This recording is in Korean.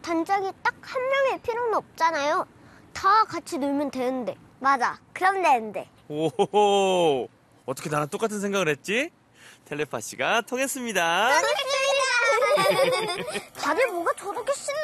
단짝이 딱 한 명일 필요는 없잖아요. 다 같이 놀면 되는데. 맞아. 그럼 되는데. 오호호. 어떻게 나랑 똑같은 생각을 했지? 텔레파시가 통했습니다. 다들 뭐가 저렇게 신나?